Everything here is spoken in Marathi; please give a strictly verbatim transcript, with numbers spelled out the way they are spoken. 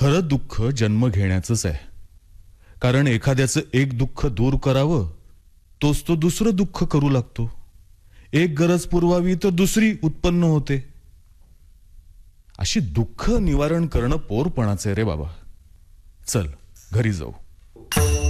खरं दुःख जन्म घेण्याचंच आहे. कारण एखाद्याचं एक दुःख दूर करावं तोच तो दुसरं दुःख करू लागतो. एक गरज पुरवावी तर दुसरी उत्पन्न होते. अशी दुःख निवारण करणं पोरपणाचे रे बाबा. चल घरी जाऊ.